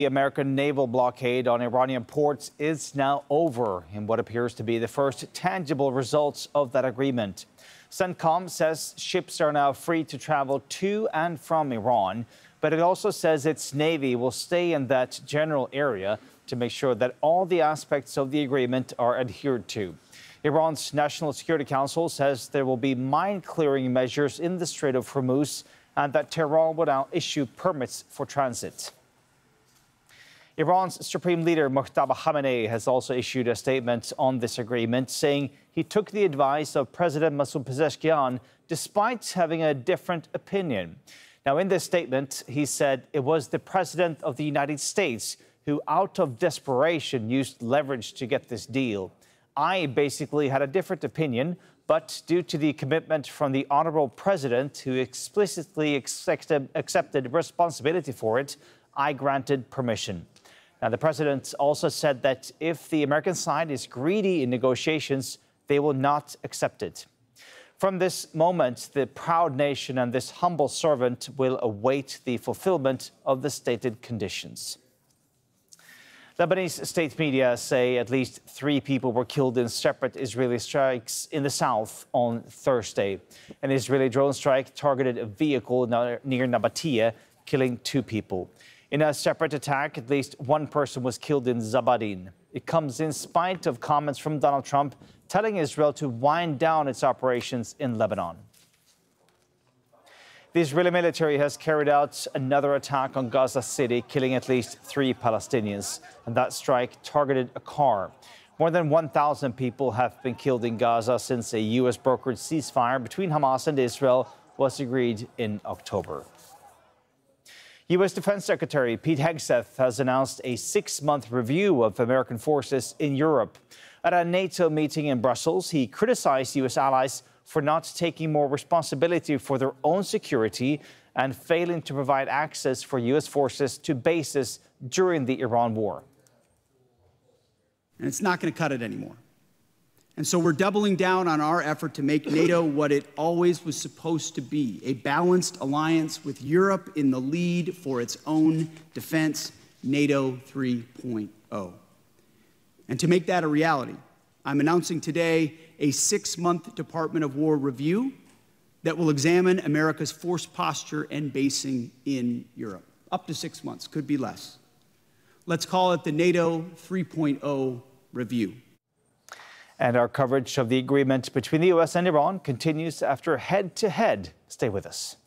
The American naval blockade on Iranian ports is now over in what appears to be the first tangible results of that agreement. CENTCOM says ships are now free to travel to and from Iran, but it also says its Navy will stay in that general area to make sure that all the aspects of the agreement are adhered to. Iran's National Security Council says there will be mine-clearing measures in the Strait of Hormuz and that Tehran will now issue permits for transit. Iran's Supreme Leader Mojtaba Khamenei has also issued a statement on this agreement, saying he took the advice of President Masoud Pezeshkian despite having a different opinion. Now, in this statement, he said it was the President of the United States who, out of desperation, used leverage to get this deal. I basically had a different opinion, but due to the commitment from the Honorable President, who explicitly accepted responsibility for it, I granted permission. Now, the president also said that if the American side is greedy in negotiations, they will not accept it. From this moment, the proud nation and this humble servant will await the fulfillment of the stated conditions. Lebanese state media say at least 3 people were killed in separate Israeli strikes in the south on Thursday. An Israeli drone strike targeted a vehicle near Nabatea, killing 2 people. In a separate attack, at least 1 person was killed in Zabadin. It comes in spite of comments from Donald Trump telling Israel to wind down its operations in Lebanon. The Israeli military has carried out another attack on Gaza City, killing at least 3 Palestinians. And that strike targeted a car. More than 1,000 people have been killed in Gaza since a U.S.-brokered ceasefire between Hamas and Israel was agreed in October. U.S. Defense Secretary Pete Hegseth has announced a 6-month review of American forces in Europe. At a NATO meeting in Brussels, he criticized U.S. allies for not taking more responsibility for their own security and failing to provide access for U.S. forces to bases during the Iran war. And it's not going to cut it anymore. And so we're doubling down on our effort to make NATO what it always was supposed to be, a balanced alliance with Europe in the lead for its own defense, NATO 3.0. And to make that a reality, I'm announcing today a 6-month Department of War review that will examine America's force posture and basing in Europe. Up to 6 months, could be less. Let's call it the NATO 3.0 review. And our coverage of the agreement between the U.S. and Iran continues after head-to-head. Stay with us.